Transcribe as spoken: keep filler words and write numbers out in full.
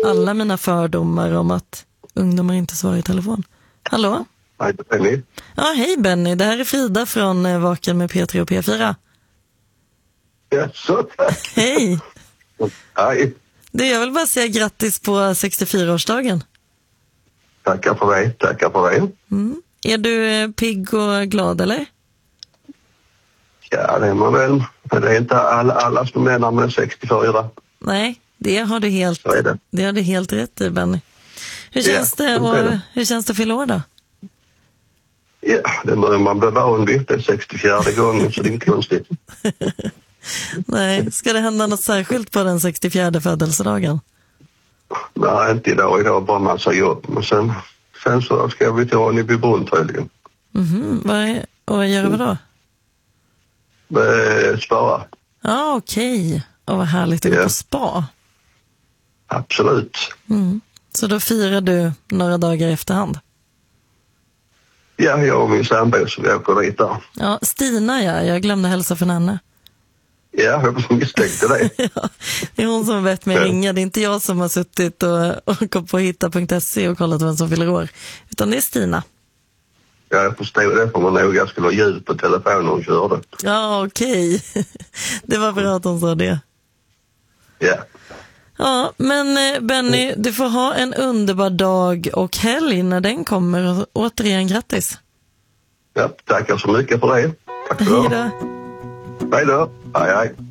alla mina fördomar om att ungdomar inte svarar i telefon. Hallå? Hej Benny. Ja, hej Benny. Det här är Frida från eh, Vaken med P tre och P fyra. Ja, så tack. Hej. Hej. Det, jag vill bara säga grattis på sextiofyra-årsdagen. Tackar för det, tackar för det. Mm. Är du eh, pigg och glad eller? Ja, det är man väl. Men det är inte alla, alla som menar med sextiofyra. Nej, det har du helt, Så är det. det har du helt rätt i, Benny. Hur känns, Ja, det, så och, är det. hur känns det att fylla år då? Ja, det börjar man bli van vid. Det är sextiofjärde gången, så det är inte konstigt. Nej, ska det hända något särskilt på den sextiofjärde födelsedagen? Nej, inte idag. Idag är bara massa jobb. Men sen, sen så ska vi till Ronneby-Brunn tydligen. Mhm, vad är, och vad gör vi då? Eh, Spara. Ja, okej. Och vad härligt att gå Ja. på spa. Absolut. Mm. Så då firar du några dagar i efterhand? Ja, jag och min sambo så vi åker dit där. Ja, Stina, ja. Jag glömde hälsa från henne. Ja, jag misstänkte det. Ja, det är hon som har bett mig Ja. ringa. Det är inte jag som har suttit och, och gått på hitta punkt se och kollat vem som fyller år. Utan det är Stina. Ja, jag förstod det för man nog jag skulle ha ljud på telefonen och körde. Ja, okej. Det var bra att hon sa det. Ja. Ja, men eh, Benny, du får ha en underbar dag och helg när den kommer. Och återigen, grattis. Ja, tackar så mycket för det. Tack Hej för då. det. Hej då. Hej, hej.